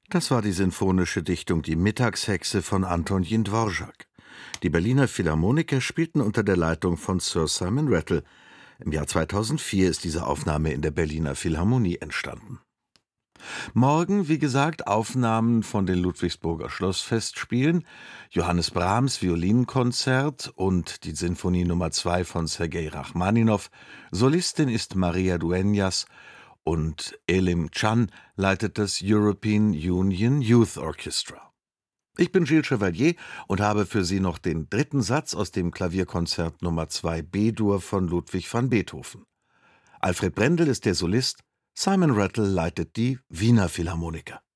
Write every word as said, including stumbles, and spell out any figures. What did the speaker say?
Das war die sinfonische Dichtung Die Mittagshexe von Antonin Dvorak. Die Berliner Philharmoniker spielten unter der Leitung von Sir Simon Rattle. Im Jahr zweitausendvier ist diese Aufnahme in der Berliner Philharmonie entstanden. Morgen, wie gesagt, Aufnahmen von den Ludwigsburger Schlossfestspielen, Johannes Brahms Violinkonzert und die Sinfonie Nummer zwei von Sergei Rachmaninow. Solistin ist Maria Dueñas und Elim Can leitet das European Union Youth Orchestra. Ich bin Gilles Chevalier und habe für Sie noch den dritten Satz aus dem Klavierkonzert Nummer zwei B-Dur von Ludwig van Beethoven. Alfred Brendel ist der Solist, Simon Rattle leitet die Wiener Philharmoniker.